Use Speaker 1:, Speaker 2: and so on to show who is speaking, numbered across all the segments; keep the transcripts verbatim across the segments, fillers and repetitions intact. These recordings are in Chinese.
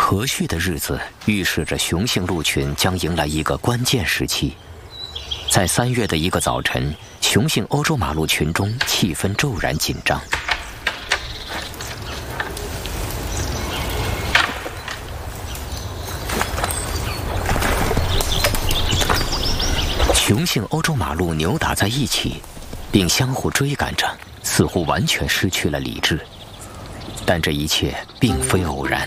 Speaker 1: 和煦的日子预示着雄性鹿群将迎来一个关键时期。在三月的一个早晨，雄性欧洲马鹿群中气氛骤然紧张。雄性欧洲马鹿扭打在一起，并相互追赶着，似乎完全失去了理智。但这一切并非偶然。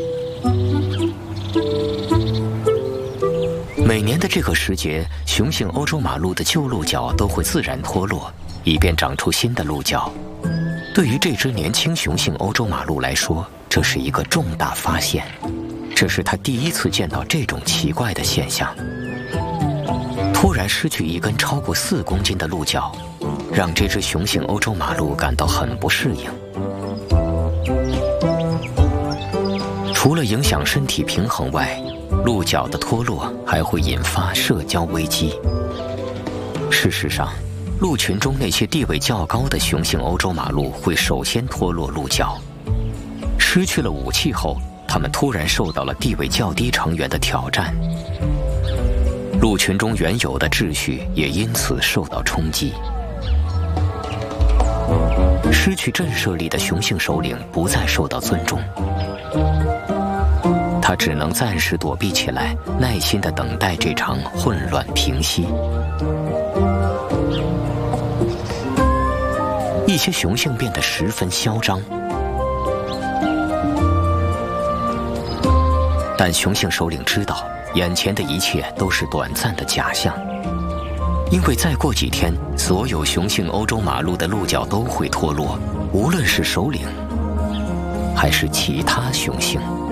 Speaker 1: 每年的这个时节，雄性欧洲马鹿的旧鹿角都会自然脱落，以便长出新的鹿角。对于这只年轻雄性欧洲马鹿来说，这是一个重大发现。这是它第一次见到这种奇怪的现象。突然失去一根超过四公斤的鹿角，让这只雄性欧洲马鹿感到很不适应。除了影响身体平衡外，鹿角的脱落还会引发社交危机。事实上，鹿群中那些地位较高的雄性欧洲马鹿会首先脱落鹿角。失去了武器后，它们突然受到了地位较低成员的挑战。鹿群中原有的秩序也因此受到冲击。失去震慑力的雄性首领不再受到尊重，他只能暂时躲避起来，耐心地等待这场混乱平息。一些雄性变得十分嚣张，但雄性首领知道，眼前的一切都是短暂的假象，因为再过几天，所有雄性欧洲马鹿的鹿角都会脱落，无论是首领还是其他雄性。